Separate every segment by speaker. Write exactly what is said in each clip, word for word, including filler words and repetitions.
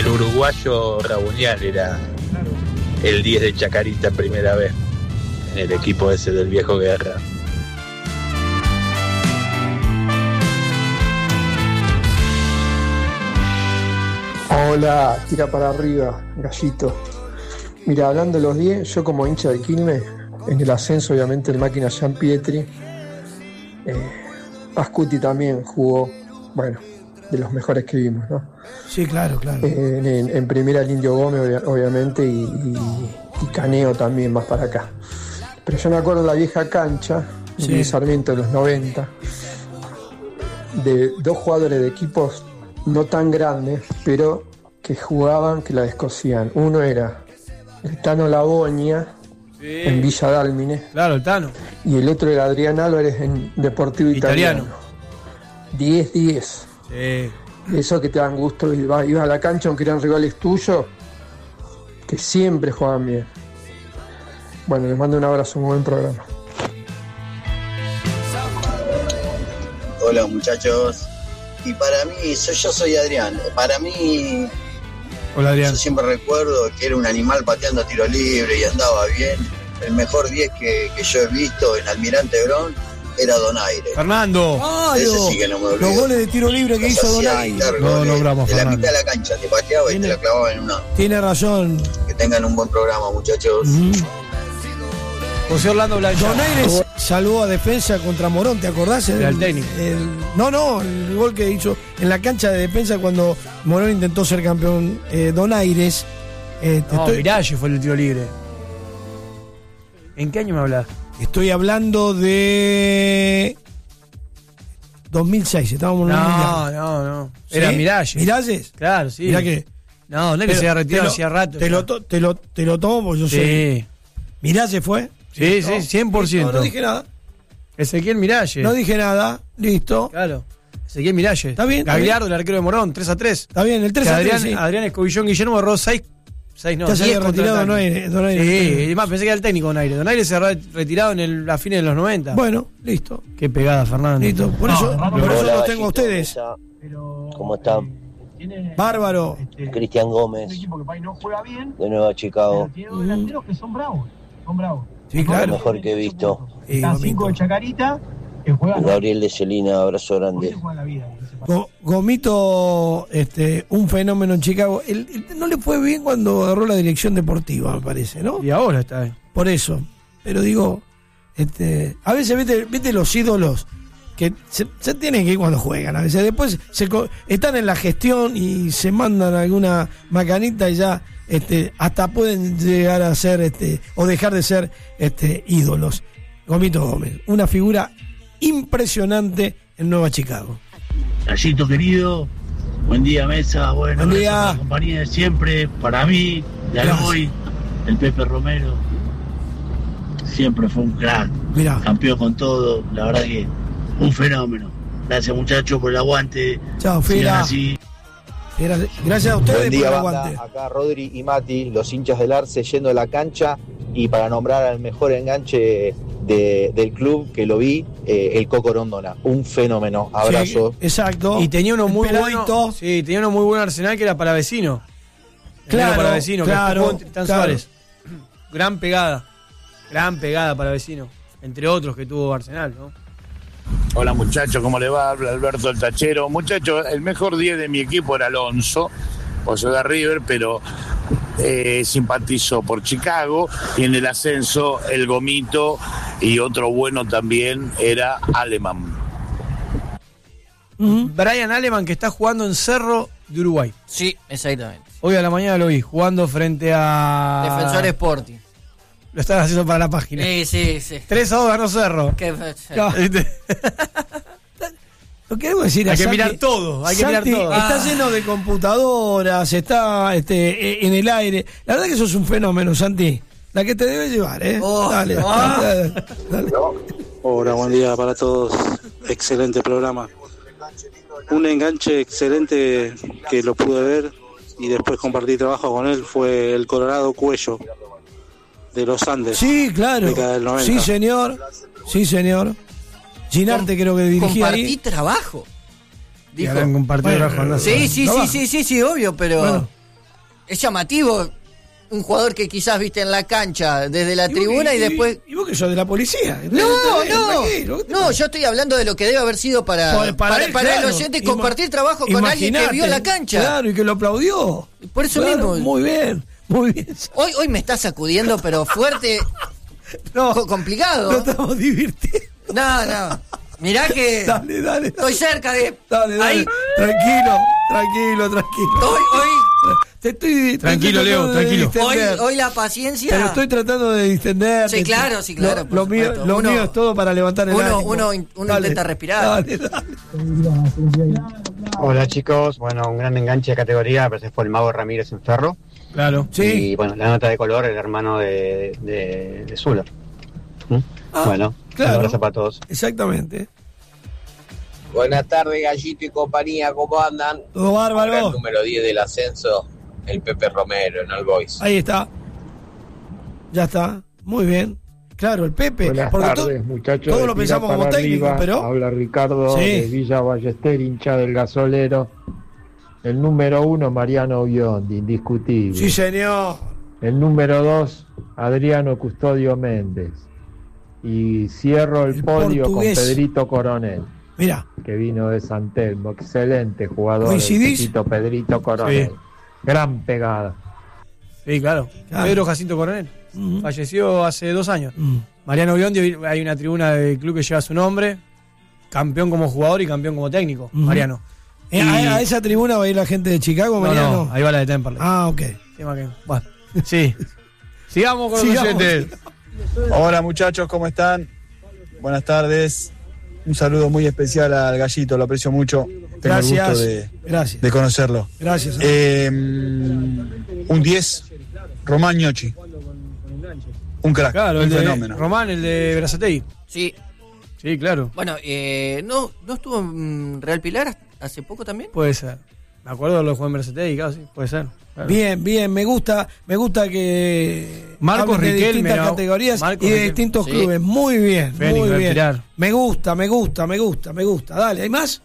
Speaker 1: El uruguayo Rabuñal era el diez de Chacarita en primera vez, en el equipo ese del viejo Guerra.
Speaker 2: Hola, tira para arriba, gallito. Mira, hablando de los diez, yo como hincha de Quilmes, en el ascenso obviamente el máquina Jean Pietri, eh, Pascuti también jugó, bueno, de los mejores que vimos, ¿no?
Speaker 3: Sí, claro, claro.
Speaker 2: Eh, en, en, en primera el Indio Gómez, obvia, obviamente, y, y, y Caneo también, más para acá. Pero yo me acuerdo de la vieja cancha, sí, de Sarmiento de los noventa, de dos jugadores de equipos no tan grandes, pero que jugaban, que la descosían. Uno era el Tano Laboña, sí, en Villa Dálmine.
Speaker 3: Claro, el Tano.
Speaker 2: Y el otro era Adrián Álvarez en Deportivo Italiano. diez diez.
Speaker 3: Sí.
Speaker 2: Eso que te dan gusto, ibas iba a la cancha aunque eran rivales tuyos, que siempre juegan bien. Bueno, les mando un abrazo, un buen programa.
Speaker 4: Hola muchachos. Y para mí, yo, yo soy Adrián, para mí,
Speaker 3: hola, Adrián.
Speaker 4: Yo siempre recuerdo que era un animal pateando tiro libre y andaba bien. El mejor diez que, que yo he visto en Almirante Brón era Donaire.
Speaker 3: Fernando.
Speaker 4: Ay, ese sí que no me olvido.
Speaker 3: Los goles de tiro libre que
Speaker 4: Los
Speaker 3: hizo Donaire.
Speaker 4: No, no, bravo, de la mitad de la cancha te pateaba y te la clavaba en una.
Speaker 3: Tiene razón.
Speaker 4: Que tengan un buen programa, muchachos.
Speaker 3: Uh-huh. José Orlando Blanchard. Donaire salvó a defensa contra Morón, ¿te acordás? El,
Speaker 5: el técnico.
Speaker 3: El, no, no, el gol que hizo en la cancha de defensa cuando Morón intentó ser campeón. Eh, Donaire.
Speaker 5: Eh, no, estoy... Miralles fue el tiro libre. ¿En qué año me hablas?
Speaker 3: Estoy hablando de dos mil seis, estábamos en el mundial.
Speaker 5: No, no, no. Era
Speaker 3: ¿Sí?
Speaker 5: Miralles.
Speaker 3: ¿Miralles?
Speaker 5: Claro, sí.
Speaker 3: Mirá que.
Speaker 5: No, no es que se había retirado hacía rato.
Speaker 3: Te lo, te, lo, te lo tomo porque yo
Speaker 5: sí.
Speaker 3: sé. ¿Miralles fue?
Speaker 5: Sí, sí, cien por ciento.
Speaker 3: No, no dije nada.
Speaker 5: Ezequiel Miralles.
Speaker 3: No dije nada, listo.
Speaker 5: Claro. Ezequiel Miralles.
Speaker 3: Está bien.
Speaker 5: Gagliardo, el arquero de Morón, tres a tres.
Speaker 3: Está bien, el tres a tres.
Speaker 5: Adrián, sí. Adrián Escobillón Guillermo agarró seis. seis no,
Speaker 3: ya se había retirado Donaire.
Speaker 5: Donaire. Sí, y más pensé que era el técnico Donaire. Donaire se había retirado en el, a fines de los noventa.
Speaker 3: Bueno, listo.
Speaker 5: Qué pegada, Fernando.
Speaker 3: Listo, por eso,
Speaker 6: no,
Speaker 3: por eso los tengo a ustedes.
Speaker 6: ¿Cómo están?
Speaker 3: Bárbaro.
Speaker 6: Cristian Gómez, de Nueva Chicago.
Speaker 7: Tiene dos delanteros que son bravos. Son bravos.
Speaker 3: Sí, claro.
Speaker 6: Mejor que he visto.
Speaker 7: Está cinco de Chacarita. Que juega
Speaker 6: Gabriel de Celina, abrazo grande.
Speaker 3: Go, Gomito, este, un fenómeno en Chicago. Él, él, no le fue bien cuando agarró la dirección deportiva, me parece, ¿no?
Speaker 5: Y ahora está ahí.
Speaker 3: Por eso. Pero digo, este, a veces viste, viste los ídolos que se, se tienen que ir cuando juegan. A veces después se, están en la gestión y se mandan alguna macanita y ya este, hasta pueden llegar a ser este, o dejar de ser este, ídolos. Gomito Gómez, una figura impresionante en Nueva Chicago.
Speaker 8: Gallito querido, buen día mesa, bueno,
Speaker 3: buen día.
Speaker 8: La compañía de siempre, para mí, de hoy, el Pepe Romero, siempre fue un crack,
Speaker 3: Mirá.
Speaker 8: Campeón con todo, la verdad que un fenómeno. Gracias muchachos por el aguante.
Speaker 3: Chao, Fila.
Speaker 8: Así.
Speaker 3: Gracias a ustedes
Speaker 9: buen día,
Speaker 3: por el
Speaker 9: banda.
Speaker 3: aguante.
Speaker 9: Acá Rodri y Mati, los hinchas del Arce yendo a la cancha, y para nombrar al mejor enganche de, del club que lo vi, eh, el Coco Rondona, un fenómeno, abrazo.
Speaker 3: Sí, exacto.
Speaker 5: Y tenía uno muy
Speaker 3: Peladito.
Speaker 5: bueno, sí, tenía uno muy buen Arsenal que era para vecino.
Speaker 3: Claro,
Speaker 5: para vecino,
Speaker 3: claro,
Speaker 5: que Tristan
Speaker 3: claro.
Speaker 5: Suárez. Gran pegada, gran pegada para vecino, entre otros que tuvo Arsenal, ¿no?
Speaker 10: Hola muchachos, ¿cómo le va? Habla Alberto el Tachero. Muchachos, el mejor diez de mi equipo era Alonso, o soy de River, pero eh, simpatizo por Chicago, y en el ascenso el Gomito, y otro bueno también era Alemán.
Speaker 5: Uh-huh. Brian Aleman, que está jugando en Cerro de Uruguay.
Speaker 11: Sí, exactamente.
Speaker 5: Hoy a la mañana lo vi, jugando frente a...
Speaker 11: Defensor Sporting.
Speaker 5: Lo están haciendo para la página.
Speaker 11: Sí, sí, sí.
Speaker 5: tres a dos ganó Cerro.
Speaker 11: ¿Qué?
Speaker 5: No.
Speaker 3: Lo queremos decir,
Speaker 5: hay que
Speaker 3: Santi,
Speaker 5: mirar todo, hay que
Speaker 3: Santi
Speaker 5: mirar todo.
Speaker 3: Está
Speaker 5: ah.
Speaker 3: lleno de computadoras, está este, en el aire. La verdad que eso es un fenómeno, Santi. La que te debe llevar, ¿eh?
Speaker 11: Oh,
Speaker 3: dale,
Speaker 11: oh.
Speaker 3: dale, dale.
Speaker 12: Hola, buen día para todos. Excelente programa. Un enganche excelente que lo pude ver y después compartí trabajo con él fue el Colorado Cuello de los Andes.
Speaker 3: Sí, claro.
Speaker 12: Década del noventa.
Speaker 3: Sí, señor. Sí, señor. Ginarte creo que dirigía
Speaker 11: compartí
Speaker 3: ahí.
Speaker 11: trabajo.
Speaker 5: Dijo. Compartido
Speaker 3: bueno,
Speaker 5: trabajo. No
Speaker 11: sí, sí, sí, sí, sí, sí, obvio, pero...
Speaker 3: Bueno,
Speaker 11: Es llamativo un jugador que quizás viste en la cancha desde la
Speaker 3: ¿Y
Speaker 11: tribuna
Speaker 3: vos,
Speaker 11: y,
Speaker 3: y,
Speaker 11: después...
Speaker 3: Y vos que sos de la policía.
Speaker 11: No, no, no, yo estoy hablando de lo que debe haber sido para,
Speaker 3: Para- para
Speaker 11: para,
Speaker 3: él,
Speaker 11: para
Speaker 3: claro.
Speaker 11: el oyente
Speaker 3: Ima-
Speaker 11: compartir trabajo con alguien que
Speaker 3: Imaginate,
Speaker 11: vio la cancha.
Speaker 3: Claro, y que lo aplaudió.
Speaker 11: Por eso
Speaker 3: Claro,
Speaker 11: mismo.
Speaker 3: Muy bien, muy bien.
Speaker 11: Hoy, hoy me está sacudiendo, pero fuerte,
Speaker 3: No,
Speaker 11: co- complicado.
Speaker 3: no estamos divirtiendo.
Speaker 11: No, no. Mirá que
Speaker 3: Dale, dale.
Speaker 11: estoy cerca de...
Speaker 3: Dale, dale.
Speaker 11: Ahí.
Speaker 3: Tranquilo, tranquilo, tranquilo.
Speaker 11: Hoy, hoy,
Speaker 3: Te estoy,
Speaker 5: Tranquilo,
Speaker 3: te estoy
Speaker 5: Leo,
Speaker 3: tratando de
Speaker 5: tranquilo.
Speaker 11: hoy,
Speaker 3: distender.
Speaker 11: hoy la paciencia...
Speaker 3: Pero estoy tratando de distender.
Speaker 11: Sí, claro, sí, claro,
Speaker 3: Lo,
Speaker 11: por
Speaker 3: lo mío,
Speaker 11: supuesto.
Speaker 3: lo
Speaker 11: Uno-
Speaker 3: mío es todo para levantar el
Speaker 11: uno-
Speaker 3: ánimo.
Speaker 11: uno in- uno
Speaker 3: Dale,
Speaker 11: intenta respirar.
Speaker 3: Dale, dale.
Speaker 13: Hola chicos, bueno, un gran enganche de categoría, pero ese fue el Mago Ramírez en Ferro.
Speaker 5: Claro.
Speaker 3: Sí.
Speaker 13: Y bueno, la nota de color, el hermano de, de, de Zuller. ¿Mm?
Speaker 3: Ah,
Speaker 13: bueno,
Speaker 3: claro.
Speaker 13: un abrazo para todos.
Speaker 3: Exactamente.
Speaker 6: Buenas tardes, Gallito y compañía, ¿cómo andan?
Speaker 3: Todo
Speaker 6: El
Speaker 3: bárbaro.
Speaker 6: número diez del ascenso, el Pepe Romero en All Boys.
Speaker 3: Ahí está. Ya está. Muy bien. Claro, el Pepe.
Speaker 2: Buenas
Speaker 3: porque to-
Speaker 2: tardes, muchachos.
Speaker 3: todos
Speaker 2: de
Speaker 3: lo
Speaker 2: Tira
Speaker 3: pensamos
Speaker 2: para
Speaker 3: como técnico,
Speaker 2: arriba.
Speaker 3: pero-
Speaker 2: Habla Ricardo
Speaker 3: Sí.
Speaker 2: de Villa Ballester, hincha del gasolero. El número uno, Mariano Biondi, indiscutible.
Speaker 3: Sí, señor.
Speaker 2: El número dos, Adriano Custodio Méndez. Y cierro el,
Speaker 3: El
Speaker 2: podio
Speaker 3: portugués.
Speaker 2: con Pedrito Coronel,
Speaker 3: Mira,
Speaker 2: que vino de San Telmo. Excelente jugador. el
Speaker 3: ¿Coincidís?
Speaker 2: chiquito Pedrito Coronel.
Speaker 5: Sí.
Speaker 2: Gran pegada.
Speaker 5: Sí, claro.
Speaker 3: Claro.
Speaker 5: Pedro Jacinto Coronel.
Speaker 3: Mm.
Speaker 5: Falleció hace dos años.
Speaker 3: Mm.
Speaker 5: Mariano Biondi, hay una tribuna del club que lleva su nombre. Campeón como jugador y campeón como técnico.
Speaker 3: Ujú.
Speaker 5: Mariano.
Speaker 3: Eh,
Speaker 5: Y-
Speaker 3: a, a esa tribuna va a ir la gente de Chicago,
Speaker 5: No,
Speaker 3: Mariano.
Speaker 5: no, ahí va la de Temperley.
Speaker 3: Ah, ok.
Speaker 5: Tema que- Bueno, sí. Sigamos con los
Speaker 3: Sigamos.
Speaker 5: oyentes.
Speaker 14: Hola muchachos, ¿cómo están? Buenas tardes. Un saludo muy especial al Gallito, lo aprecio mucho. Tengo
Speaker 3: Gracias.
Speaker 14: el gusto de,
Speaker 3: Gracias.
Speaker 14: de conocerlo.
Speaker 3: Gracias.
Speaker 14: Eh, un diez, Román Ñochi. Un crack,
Speaker 5: Claro,
Speaker 14: un
Speaker 5: el de
Speaker 14: fenómeno.
Speaker 5: Román, el de Berazategui.
Speaker 11: Sí.
Speaker 5: Sí, claro.
Speaker 11: Bueno, eh, ¿no, ¿no estuvo en Real Pilar hace poco también?
Speaker 5: Puede ser. Me acuerdo de los juegos en Berazategui, claro, sí, puede ser. Claro.
Speaker 3: Bien, bien, me gusta, me gusta que
Speaker 5: Marcos
Speaker 3: hablen de
Speaker 5: Riquelme,
Speaker 3: distintas
Speaker 5: ¿no?
Speaker 3: categorías
Speaker 5: Marcos
Speaker 3: y de
Speaker 5: Riquelme.
Speaker 3: distintos
Speaker 11: Sí.
Speaker 3: clubes. Muy bien,
Speaker 5: Fénix,
Speaker 3: muy
Speaker 5: Real
Speaker 3: bien.
Speaker 5: Pilar.
Speaker 3: Me gusta, me gusta, me gusta, me gusta. Dale, ¿hay más?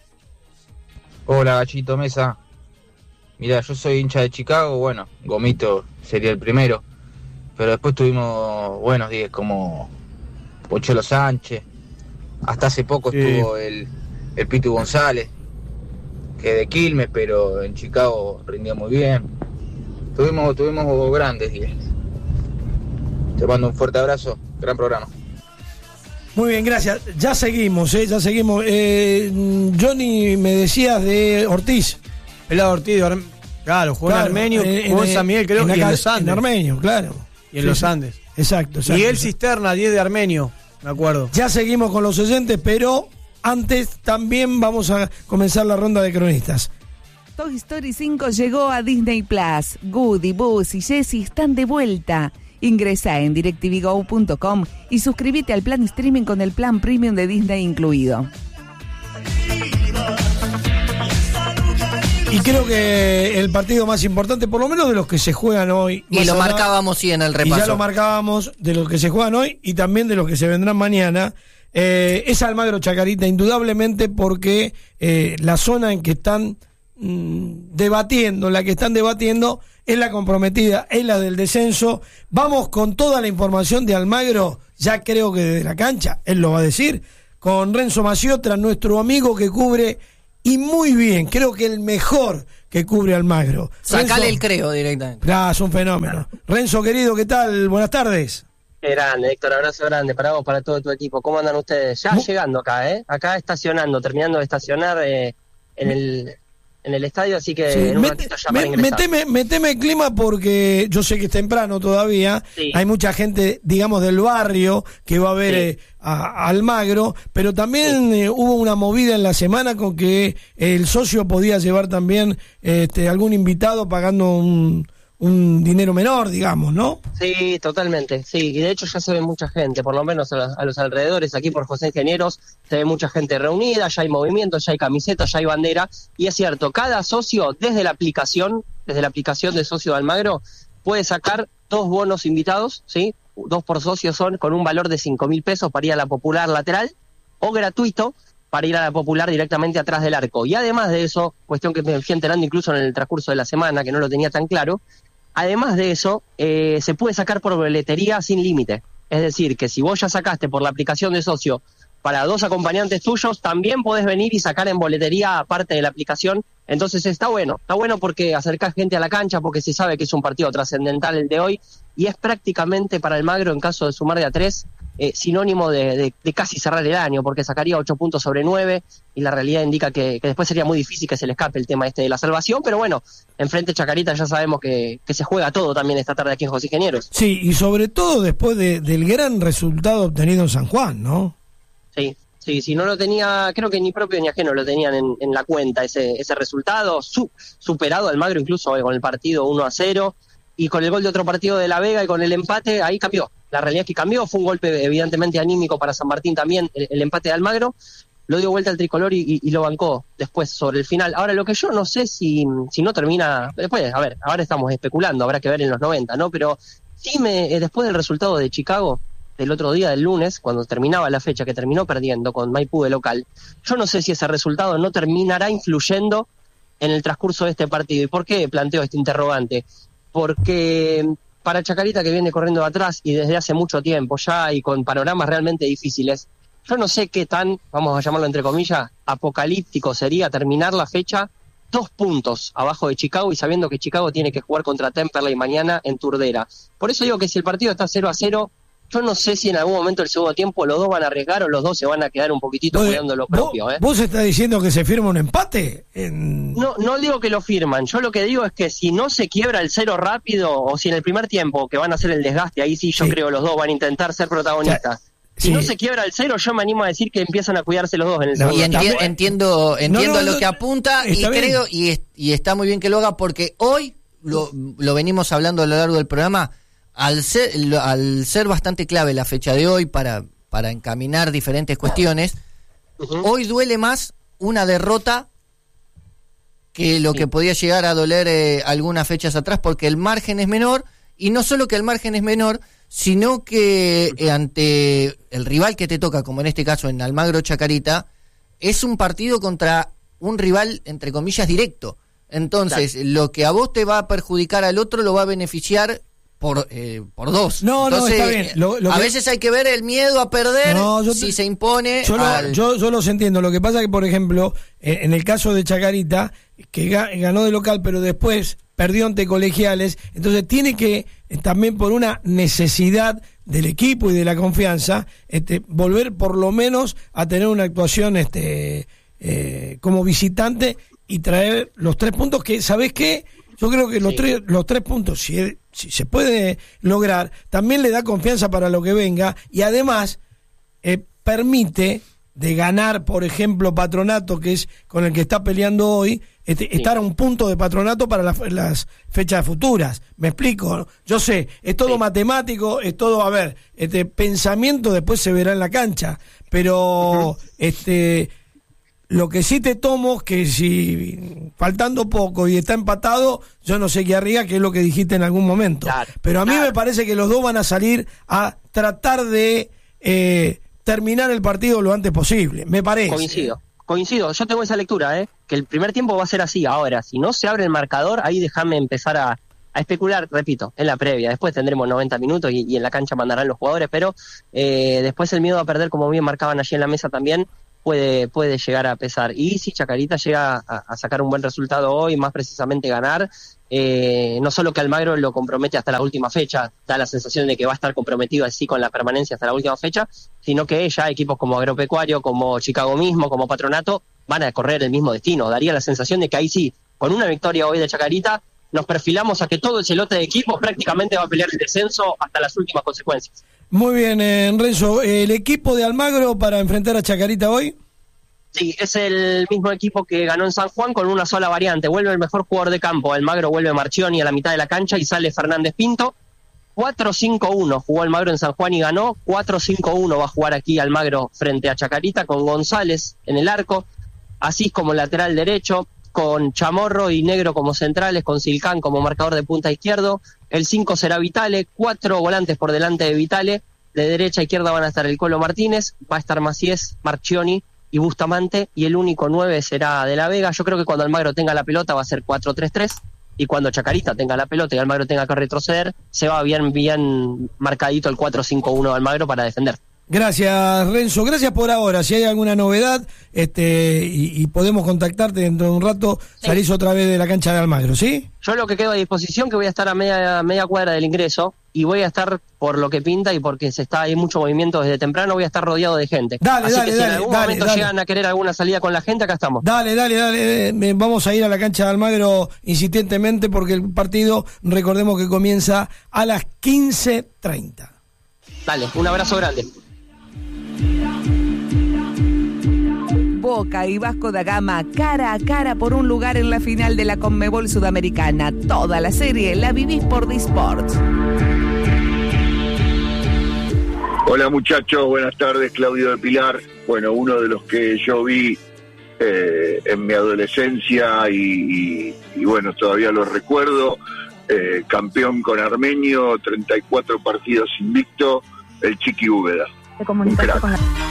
Speaker 15: Hola, Gallito Mesa. Mira, yo soy hincha de Chicago, bueno, Gomito sería el primero, pero después tuvimos buenos días como Pocholo Sánchez, hasta hace poco
Speaker 5: Sí.
Speaker 15: estuvo el, el Pitu González, que de Quilmes, pero en Chicago rindía muy bien. Tuvimos, tuvimos grandes días. Te mando un fuerte abrazo, gran programa.
Speaker 3: Muy bien, gracias. Ya seguimos, ¿eh? Ya seguimos. Eh, Johnny, me decías de Ortiz.
Speaker 5: Pelado Ortiz, de Ar- claro, jugó
Speaker 3: Claro,
Speaker 5: en Armenio,
Speaker 3: en-
Speaker 5: jugó en,
Speaker 3: en-
Speaker 5: San Miguel, creo,
Speaker 3: en
Speaker 5: y en
Speaker 3: acá-
Speaker 5: los Andes.
Speaker 3: En Armenio, claro.
Speaker 5: Y en
Speaker 3: Sí,
Speaker 5: los
Speaker 3: sí.
Speaker 5: Andes.
Speaker 3: Exacto, exacto.
Speaker 5: Miguel
Speaker 3: exacto.
Speaker 5: Cisterna, diez de Armenio, me acuerdo.
Speaker 3: Ya seguimos con los oyentes, pero antes también vamos a comenzar la ronda de cronistas.
Speaker 16: Toy Story cinco llegó a Disney Plus. Woody, Buzz y Jessie están de vuelta. Ingresa en directv go punto com y suscríbete al plan streaming con el plan premium de Disney incluido.
Speaker 3: Y creo que el partido más importante, por lo menos de los que se juegan hoy.
Speaker 11: Y
Speaker 3: más
Speaker 11: lo
Speaker 3: allá-
Speaker 11: marcábamos, sí, en el
Speaker 3: Y
Speaker 11: repaso.
Speaker 3: ya lo marcábamos de los que se juegan hoy y también de los que se vendrán mañana. Eh, es Almagro Chacarita, indudablemente, porque eh, la zona en que están mm, debatiendo, la que están debatiendo, es la comprometida, es la del descenso. Vamos con toda la información de Almagro, ya creo que desde la cancha, él lo va a decir, con Renzo Maciotra, nuestro amigo que cubre, y muy bien, creo que el mejor que cubre Almagro.
Speaker 11: Sacale
Speaker 3: Renzo-
Speaker 11: el creo directamente.
Speaker 3: Ah, es un fenómeno. Renzo, querido, ¿qué tal? Buenas tardes.
Speaker 17: Qué grande, Héctor, abrazo grande para vos, para todo tu equipo. ¿Cómo andan ustedes? Ya llegando acá, ¿eh? Acá estacionando, terminando de estacionar eh, en el en el estadio, así que
Speaker 3: Sí,
Speaker 17: en un
Speaker 3: met-
Speaker 17: ratito ya
Speaker 3: me-
Speaker 17: para ingresar.
Speaker 3: meteme, meteme clima porque yo sé que es temprano todavía.
Speaker 17: Sí.
Speaker 3: Hay mucha gente, digamos, del barrio que va a ver
Speaker 17: Sí.
Speaker 3: eh, a, a Almagro, pero también eh, hubo una movida en la semana con que el socio podía llevar también este, algún invitado pagando un, un dinero menor, digamos, ¿no?
Speaker 17: Sí, totalmente, sí, y de hecho ya se ve mucha gente, por lo menos a, los- a los alrededores, aquí por José Ingenieros, se ve mucha gente reunida, ya hay movimiento, ya hay camisetas, ya hay bandera, y es cierto, cada socio desde la aplicación, desde la aplicación de socio de Almagro, puede sacar dos bonos invitados, ¿sí? Dos por socio son con un valor de cinco mil pesos para ir a la popular lateral, o gratuito, para ir a la Popular directamente atrás del arco. Y además de eso, cuestión que me fui enterando incluso en el transcurso de la semana, que no lo tenía tan claro, además de eso, eh, se puede sacar por boletería sin límite. Es decir, que si vos ya sacaste por la aplicación de socio para dos acompañantes tuyos, también podés venir y sacar en boletería aparte de la aplicación. Entonces está bueno, está bueno porque acercás gente a la cancha, porque se sabe que es un partido trascendental el de hoy, y es prácticamente para Almagro, en caso de sumar de a tres, eh, sinónimo de, de, de casi cerrar el año, porque sacaría ocho puntos sobre nueve, y la realidad indica que, que después sería muy difícil que se le escape el tema este de la salvación, pero bueno, enfrente Chacarita ya sabemos que, que se juega todo también esta tarde aquí en José Ingenieros.
Speaker 3: Sí, y sobre todo después de, del gran resultado obtenido en San Juan, ¿no?
Speaker 17: Sí, sí, si no lo tenía, creo que ni propio ni ajeno lo tenían en, en la cuenta ese ese resultado, su, superado Almagro incluso eh, con el partido uno a cero, y con el gol de otro partido de La Vega y con el empate, ahí cambió. La realidad es que cambió, fue un golpe evidentemente anímico para San Martín también, el, el empate de Almagro, lo dio vuelta al tricolor y, y, y lo bancó después sobre el final. Ahora, lo que yo no sé si, si no termina, después, a ver, ahora estamos especulando, habrá que ver en los noventa, ¿no? Pero sí, me, eh, después del resultado de Chicago, el otro día del lunes, cuando terminaba la fecha, que terminó perdiendo con Maipú de local, yo no sé si ese resultado no terminará influyendo en el transcurso de este partido. ¿Y por qué planteo este interrogante? Porque para Chacarita, que viene corriendo de atrás y desde hace mucho tiempo ya, y con panoramas realmente difíciles, yo no sé qué tan, vamos a llamarlo entre comillas, apocalíptico sería terminar la fecha dos puntos abajo de Chicago y sabiendo que Chicago tiene que jugar contra Temperley mañana en Turdera. Por eso digo que si el partido está cero a cero, yo no sé si en algún momento del segundo tiempo los dos van a arriesgar o los dos se van a quedar un poquito cuidando lo propio. ¿eh?
Speaker 3: ¿Vos estás diciendo que se firma un empate? En...
Speaker 17: No, no digo que lo firman. Yo lo que digo es que si no se quiebra el cero rápido, o si en el primer tiempo, que van a hacer el desgaste, ahí sí yo sí. creo los dos van a intentar ser protagonistas. O sea, si sí. no se quiebra el cero, yo me animo a decir que empiezan a cuidarse los dos en el
Speaker 11: no,
Speaker 17: segundo
Speaker 11: y enti- entiendo entiendo no, no, lo que apunta y bien. creo, y, es, y está muy bien que lo haga, porque hoy, lo, lo venimos hablando a lo largo del programa, Al ser, al ser bastante clave la fecha de hoy para, para encaminar diferentes cuestiones, uh-huh. hoy duele más una derrota que lo sí. que podía llegar a doler eh, algunas fechas atrás, porque el margen es menor, y no solo que el margen es menor, sino que eh, ante el rival que te toca, como en este caso en Almagro Chacarita, es un partido contra un rival, entre comillas, directo. Entonces, claro. lo que a vos te va a perjudicar al otro lo va a beneficiar por eh, por dos.
Speaker 3: No,
Speaker 11: Entonces,
Speaker 3: no, está bien. Lo, lo
Speaker 11: a
Speaker 3: que...
Speaker 11: veces hay que ver el miedo a perder no, te... si se impone.
Speaker 3: Yo,
Speaker 11: al...
Speaker 3: lo, yo, yo los entiendo. Lo que pasa es que, por ejemplo, eh, en el caso de Chacarita, que ga- ganó de local, pero después perdió ante Colegiales, entonces tiene que, eh, también por una necesidad del equipo y de la confianza, este, volver por lo menos a tener una actuación este eh, como visitante y traer los tres puntos que, ¿sabés qué? Yo creo que los, sí. tres, los tres puntos, si, si se puede lograr, también le da confianza para lo que venga, y además eh, permite de ganar, por ejemplo, Patronato, que es con el que está peleando hoy, este, sí. estar a un punto de Patronato para las, las fechas futuras. ¿Me explico? Yo sé, es todo sí. matemático, es todo, a ver, este pensamiento después se verá en la cancha, pero uh-huh. este... Lo que sí te tomo es que si faltando poco y está empatado, yo no sé qué arriesga, que es lo que dijiste en algún momento. Claro, Pero a mí claro. me parece que los dos van a salir a tratar de eh, terminar el partido lo antes posible, me parece.
Speaker 17: Coincido, coincido. Yo tengo esa lectura, ¿eh? que el primer tiempo va a ser así. Ahora, si no se abre el marcador, ahí déjame empezar a, a especular, repito, en la previa. Después tendremos noventa minutos y, y en la cancha mandarán los jugadores, pero eh, después el miedo a perder, como bien marcaban allí en la mesa también, puede puede llegar a pesar. Y si Chacarita llega a, a sacar un buen resultado hoy, más precisamente ganar, eh, no solo que Almagro lo compromete hasta la última fecha, da la sensación de que va a estar comprometido así con la permanencia hasta la última fecha, sino que ya equipos como Agropecuario, como Chicago mismo, como Patronato, van a correr el mismo destino. Daría la sensación de que ahí sí, con una victoria hoy de Chacarita, nos perfilamos a que todo ese lote de equipos prácticamente va a pelear el descenso hasta las últimas consecuencias.
Speaker 3: Muy bien, eh, Renzo, ¿el equipo de Almagro para enfrentar a Chacarita hoy?
Speaker 17: Sí, es el mismo equipo que ganó en San Juan con una sola variante. Vuelve el mejor jugador de campo, Almagro vuelve Marchioni a la mitad de la cancha y sale Fernández Pinto. cuatro cinco uno jugó Almagro en San Juan y ganó. cuatro cinco uno va a jugar aquí Almagro frente a Chacarita, con González en el arco, Asís como lateral derecho, con Chamorro y Negro como centrales, con Silcán como marcador de punta izquierdo. El cinco será Vitale, cuatro volantes por delante de Vitale. De derecha a izquierda van a estar el Colo Martínez, va a estar Macías, Marchioni y Bustamante, y el único nueve será De la Vega. Yo creo que cuando Almagro tenga la pelota va a ser cuatro tres tres, y cuando Chacarita tenga la pelota y Almagro tenga que retroceder, se va bien, bien marcadito el cuatro cinco uno de Almagro para defender.
Speaker 3: Gracias, Renzo. Gracias por ahora. Si hay alguna novedad este y, y podemos contactarte dentro de un rato, sí. Salís otra vez de la cancha de Almagro, ¿sí?
Speaker 17: Yo lo que quedo a disposición, que voy a estar a media, media cuadra del ingreso, y voy a estar, por lo que pinta y porque se está hay mucho movimiento desde temprano, voy a estar rodeado de gente.
Speaker 3: Dale,
Speaker 17: Así
Speaker 3: dale,
Speaker 17: que si
Speaker 3: dale,
Speaker 17: en algún
Speaker 3: dale,
Speaker 17: momento
Speaker 3: dale.
Speaker 17: llegan a querer alguna salida con la gente, acá estamos.
Speaker 3: Dale, dale, dale. Eh, vamos a ir a la cancha de Almagro insistentemente porque el partido, recordemos que comienza a las quince treinta.
Speaker 17: Dale, un abrazo grande.
Speaker 16: Boca y Vasco da Gama cara a cara por un lugar en la final de la Conmebol Sudamericana. Toda la serie la vivís por D-Sports.
Speaker 18: Hola muchachos, buenas tardes, Claudio de Pilar. Bueno, uno de los que yo vi eh, en mi adolescencia y, y, y bueno, todavía lo recuerdo, eh, campeón con Armenio, treinta y cuatro partidos invicto, el Chiqui Úbeda. Un crack.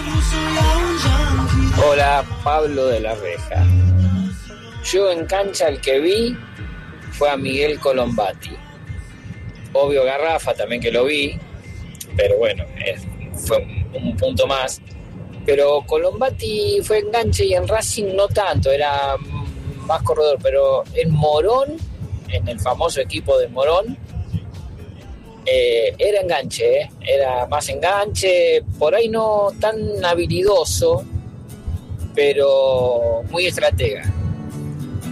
Speaker 19: Hola, Pablo de la Reja. Yo en cancha el que vi fue a Miguel Colombati. Obvio Garrafa también que lo vi, pero bueno, es, fue un, un punto más. Pero Colombati fue enganche y en Racing no tanto, era más corredor, pero en Morón, en el famoso equipo de Morón, eh, era enganche, eh, era más enganche, por ahí no tan habilidoso, pero muy estratega.